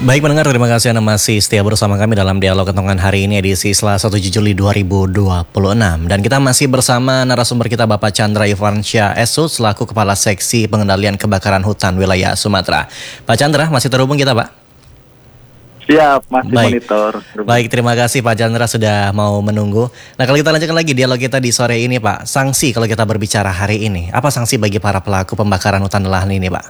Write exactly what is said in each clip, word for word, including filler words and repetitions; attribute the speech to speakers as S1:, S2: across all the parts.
S1: Baik pendengar, terima kasih Anda masih setia bersama kami dalam dialog kentongan hari ini edisi Selasa tujuh Juli dua ribu dua puluh enam. Dan kita masih bersama narasumber kita Bapak Chandra Irfansyah S U selaku Kepala Seksi Pengendalian Kebakaran Hutan Wilayah Sumatera. Pak Chandra, masih terhubung kita Pak?
S2: Siap, masih
S1: Baik.
S2: monitor.
S1: Baik, terima kasih Pak Chandra sudah mau menunggu. Nah, kalau kita lanjutkan lagi dialog kita di sore ini Pak. Sanksi kalau kita berbicara hari ini, apa sanksi bagi para pelaku pembakaran hutan lahan ini Pak?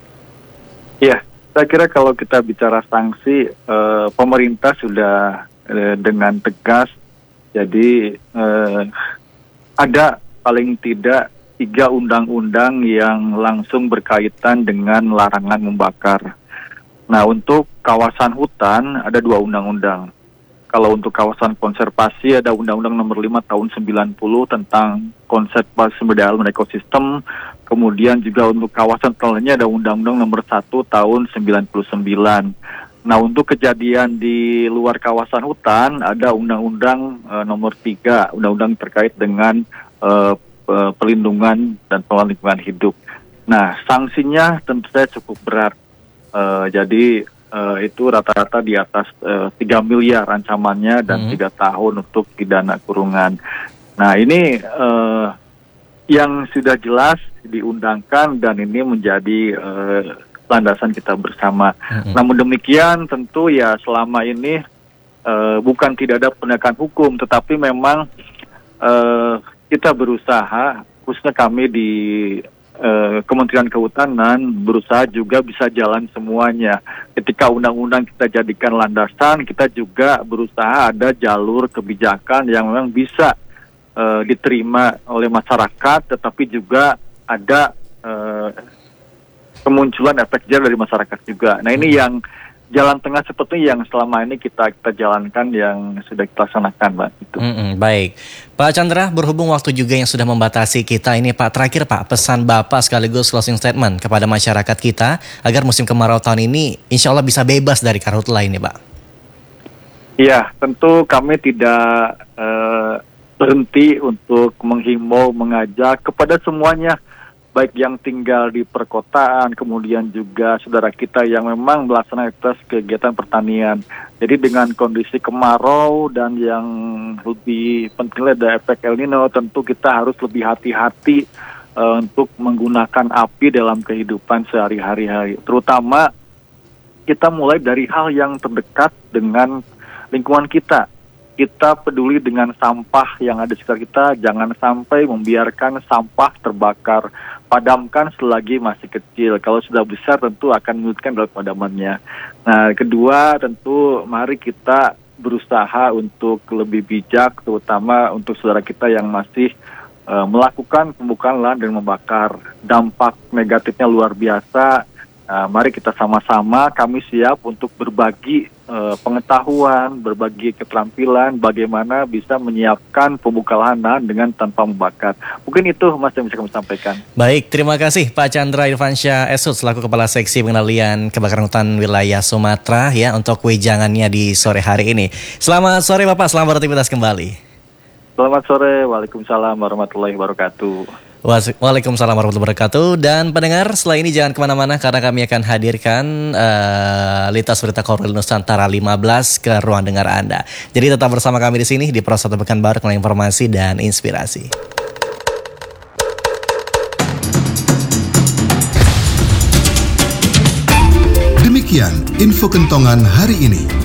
S2: Iya, saya kira kalau kita bicara sanksi, eh, pemerintah sudah eh, dengan tegas. Jadi eh, ada paling tidak tiga undang-undang yang langsung berkaitan dengan larangan membakar. Nah, untuk kawasan hutan ada dua undang-undang. Kalau untuk kawasan konservasi ada Undang-Undang Nomor lima Tahun sembilan puluh tentang konservasi sumber daya alam dan ekosistem. Kemudian juga untuk kawasan lainnya ada Undang-Undang Nomor satu Tahun sembilan puluh sembilan. Nah, untuk kejadian di luar kawasan hutan ada Undang-Undang e, Nomor tiga, Undang-Undang terkait dengan e, pelindungan dan pengelolaan lingkungan hidup. Nah, sanksinya tentu saja cukup berat. E, jadi Uh, itu rata-rata di atas uh, tiga miliar ancamannya dan hmm. tiga tahun untuk pidana kurungan. Nah, ini uh, yang sudah jelas diundangkan dan ini menjadi uh, landasan kita bersama. Hmm. Namun demikian tentu ya selama ini uh, bukan tidak ada penegakan hukum, tetapi memang uh, kita berusaha, khususnya kami di Uh, Kementerian Kehutanan berusaha juga bisa jalan semuanya. Ketika undang-undang kita jadikan landasan, kita juga berusaha ada jalur kebijakan yang memang bisa uh, diterima oleh masyarakat, tetapi juga ada uh, kemunculan efek jerah dari masyarakat juga. Nah, ini yang jalan tengah seperti yang selama ini kita kita jalankan yang sudah kita laksanakan, Pak. Itu.
S1: Mm-mm, baik, Pak Chandra, berhubung waktu juga yang sudah membatasi kita ini, Pak, terakhir Pak, pesan Bapak sekaligus closing statement kepada masyarakat kita agar musim kemarau tahun ini insya Allah bisa bebas dari karhutla ini, Pak.
S2: Iya, tentu kami tidak uh, berhenti untuk menghimbau, mengajak kepada semuanya, baik yang tinggal di perkotaan, kemudian juga saudara kita yang memang melaksanakan kegiatan pertanian. Jadi dengan kondisi kemarau dan yang lebih penting ada efek El Nino, tentu kita harus lebih hati-hati uh, untuk menggunakan api dalam kehidupan sehari-hari. Terutama kita mulai dari hal yang terdekat dengan lingkungan kita. Kita peduli dengan sampah yang ada di sekitar kita, jangan sampai membiarkan sampah terbakar. Padamkan selagi masih kecil. Kalau sudah besar tentu akan menyulitkan dalam pemadamannya. Nah, kedua tentu mari kita berusaha untuk lebih bijak, terutama untuk saudara kita yang masih uh, melakukan pembukaan lahan dan membakar. Dampak negatifnya luar biasa. Nah, mari kita sama-sama, kami siap untuk berbagi uh, pengetahuan, berbagi keterampilan, bagaimana bisa menyiapkan pembuka lahan dengan tanpa membakar. Mungkin itu Mas yang bisa kami sampaikan.
S1: Baik, terima kasih Pak Chandra Irfansyah S U selaku Kepala Seksi Pengendalian Kebakaran Hutan Wilayah Sumatera ya untuk wejangannya di sore hari ini. Selamat sore Bapak, selamat beraktivitas kembali.
S2: Selamat sore, Waalaikumsalam warahmatullahi wabarakatuh.
S1: Waalaikumsalam warahmatullahi wabarakatuh. Dan pendengar, setelah ini jangan kemana-mana karena kami akan hadirkan uh, Lintas Berita Korwil Nusantara lima belas ke ruang dengar Anda. Jadi tetap bersama kami di sini di Pro satu Pekanbaru dengan informasi dan inspirasi.
S3: Demikian info kentongan hari ini.